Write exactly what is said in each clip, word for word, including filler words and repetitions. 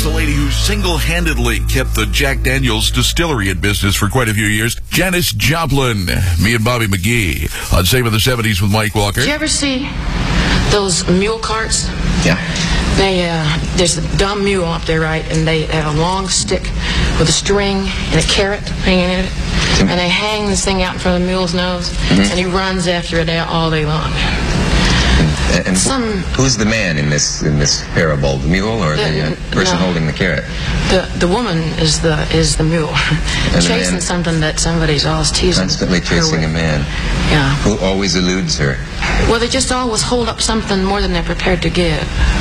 the lady who single-handedly kept the Jack Daniels distillery in business for quite a few years, Janis Joplin. Me and Bobby McGee on Save in the seventies with Mike Walker. Did you ever see those mule carts? Yeah. They, uh, there's a dumb mule up there, right? And they have a long stick with a string and a carrot hanging in it. Mm-hmm. And they hang this thing out in front of the mule's nose, mm-hmm. and he runs after it all day long. And, and Some, who's the man in this in this parable? The mule or the, the uh, person no, holding the carrot? The the woman is the is the mule, chasing something that somebody's always teasing. Constantly chasing a man. Yeah. Who always eludes her. Well, they just always hold up something more than they're prepared to give.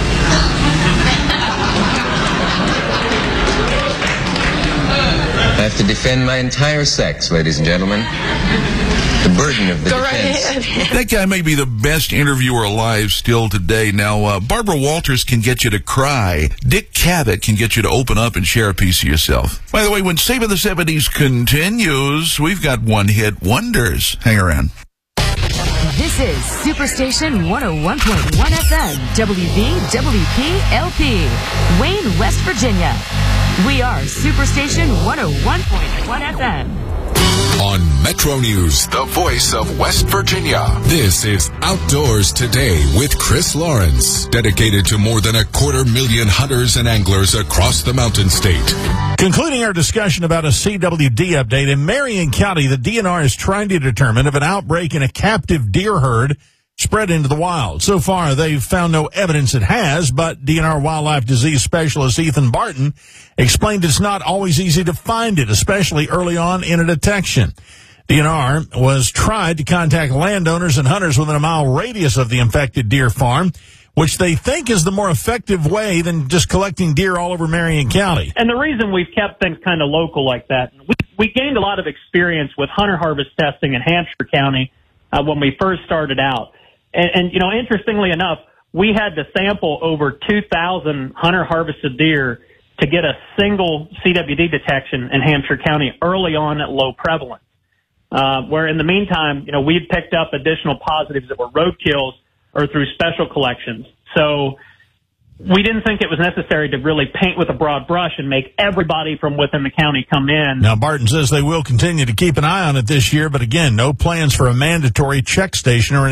I have to defend my entire sex, ladies and gentlemen. The burden of the Go defense. Right ahead. That guy may be the best interviewer alive still today. Now, uh, Barbara Walters can get you to cry. Dick Cavett can get you to open up and share a piece of yourself. By the way, when Save in the seventies continues, we've got one-hit wonders. Hang around. This is Superstation one oh one point one F M, W V W P L P, Wayne, West Virginia. We are Superstation one oh one point one F M. On Metro News, the voice of West Virginia. This is Outdoors Today with Chris Lawrence, dedicated to more than a quarter million hunters and anglers across the Mountain State. Concluding our discussion about a C W D update, in Marion County, the D N R is trying to determine if an outbreak in a captive deer herd spread into the wild. So far, they've found no evidence it has, but D N R wildlife disease specialist Ethan Barton explained it's not always easy to find it, especially early on in a detection. D N R was tried to contact landowners and hunters within a mile radius of the infected deer farm, which they think is the more effective way than just collecting deer all over Marion County. And the reason we've kept things kind of local like that, we, we gained a lot of experience with hunter harvest testing in Hampshire County uh, when we first started out. And, and, you know, interestingly enough, we had to sample over two thousand hunter-harvested deer to get a single C W D detection in Hampshire County early on at low prevalence. Uh, where in the meantime, you know, we've picked up additional positives that were roadkills or through special collections. So we didn't think it was necessary to really paint with a broad brush and make everybody from within the county come in. Now, Barton says they will continue to keep an eye on it this year, but again, no plans for a mandatory check station or